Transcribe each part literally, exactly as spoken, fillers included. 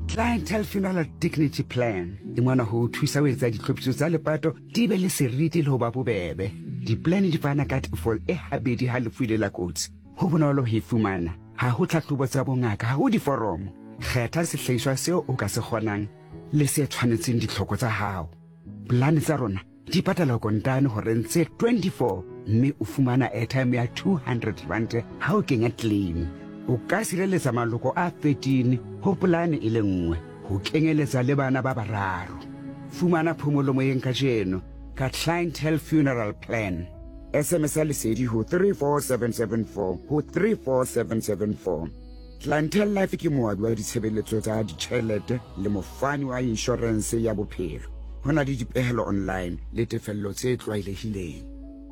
Clientele Funeral Dignity Plan e mona ho thusa ho etsa ditlhophiso tsa lepato di be le seriti le ho ba bobebe. Di-plan di fana ka tefol e habedi ha lefu ile la kotsi. Ho bonolo ho e fumana. Ha ho tlhahlobo tsa bongaka, ha ho diforomo. Kgetha sehlahiswa seo o ka se kgonang le se tshwanetseng ditlhoko tsa hao. Plan tsa rona di patala kontane hore ntse twenty-four mme o fumana airtime ya two hundred rand ha o kenya claim. O ka sireletsa maloko a thirteen ho polane e le nngwe ho kenyeletsa le bana ba bararo. Fumana phomolo moyeng ka jeno ka Clientele Funeral Plan. S M S lesedi ho three four seven seven four ho three four seven seven four. Clientele Life ke moabi wa ditshebeletso tsa ditjhelete le mofani wa insurance ya bophelo. Ho na le dipehelo online le tefello tse tlwaelehileng.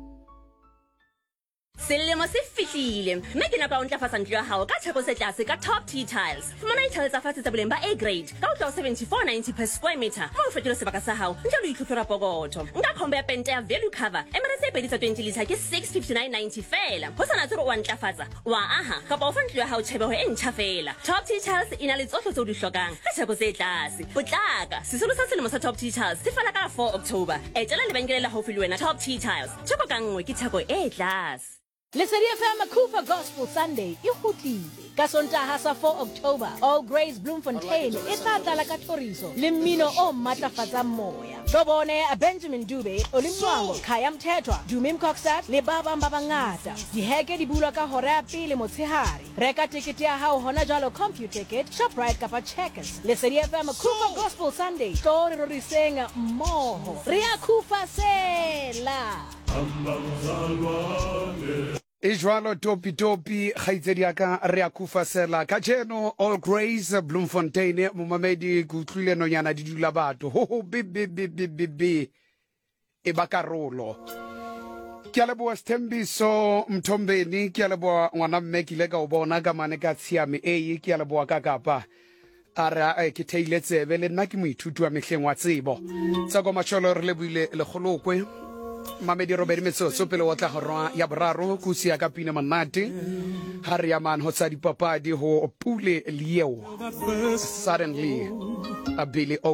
Selemo se fihlile mme ke nako o ntlafatsa ntlo ya hao ka theko se tlase ka Top T Tiles. Fumana tiles tsa fatshe tsa boleng ba A grade ka o tla seventy-four ninety per square meter. Ha o fetola sebaka sa hao ntle le itlhophela pokoto. Nka khomba ya pente ya value cover emere se pedi tsa twenty litre ke six fifty-nine ninety fela. Ho sana tsero o ntlafatsa wa aha kapa o fa ntlo ya hao tjhebeho e ntjha fela. Top T Tiles ina le tsohle tse o di hlokang ka theko se tlase. Potlaka sesolo sa selemo sa Top T Tiles se fala ka four October. Etela lebenkele la haufi le wena Top T Tiles. Theko ka nngwe ke theko e tlase. Lesedi F M Cooper Gospel Sunday e kgutlile ka Sontaha sa four October. All Grace Bloemfontein e tla tlala ka thoriso le mmino o matlafatsang moya. Hlobone Benjamin Dube, Olimwango, Khaya Mthethwa, Dumi Mkoksat le ba bang ba bangata. Diheke di bulwa ka hora ya pele motshehare. Reka tikete ya hao hona jwalo Computicket, Shoprite kapa Checkers. Lesedi F M Cooper Gospel Sunday tori roriseng mmoho. Re a khufasela. E jwalo topi topi khaitsedi aka re a khufasela ka jeno All Grace Bloemfontein mo mamedi go tlile nonyana di dula batho ho ho bi bi bi bi bi bi e bakarolo ke a leboa Sthembiso Mthombeni ke a leboa ngwana mme ke ile ka o bona ka mane ka tshiame e ke a leboa ka kapa ara ke theiletse be le nna ke moithuti wa mehleng wa tsebo tsa go macholo re lebuile le golokwe Mamedi Robert Metsoso pele wa tla hora ya boraro kusi ya kapina manate hari ya man ho tsa dipapadi ho pule lieo suddenly a Billy